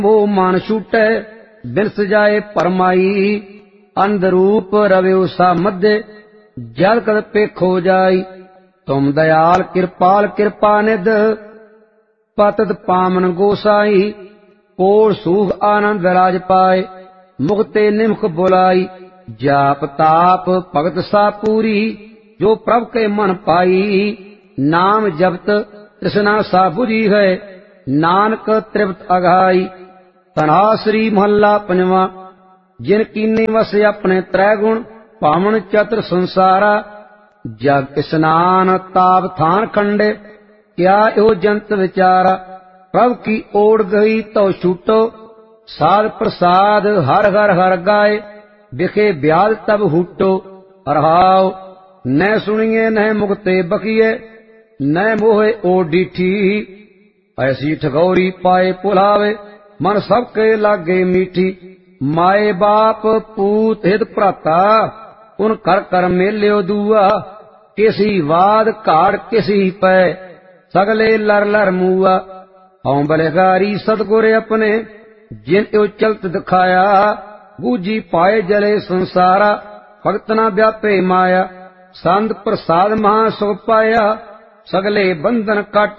मोह मान छूटै बिनस जाए परमाई। अंधरूप रव्यो सा मध्य जल कद पेखो जाई। तुम दयाल कृपाल कृपा निध पतत पामन गोसाई। कोल सूख आनंद राज पाए मुक्ते निमख बुलाई। जाप ताप भगत सा पूरी जो प्रभ के मन पाई। नाम जपत तृष्णा सा बुझी है नानक तृप्त अघाई। तनाश्री महला पंजवा। जिन कीने वस अपने त्रै गुण पावन चतुर संसारा। जग स्नान ताप थान खंडे क्या यो जंत विचारा। प्रभ की ओड़ गई तो छूटो साध प्रसाद हर हर हर गाए। बिखे ब्याल तब हुटो रहाओ न सुनिए न मुक्ते बकिए न मोहे ओ डीठी। ऐसी ठगौरी पाए पुलावे मन सबके लागे मीठी। माए बाप पूत हित भ्राता उन कर कर मेल्यो दुआ। किसी वाद काड़ किसी पै सगले लर लर मुआ। हऊं बलिहारी सतगुर अपने जिन यो चलत दिखाया। बूझी पाए जले संसारा भगत ना व्यापे माया। संत प्रसाद महा सुख पाया सगले बंधन कट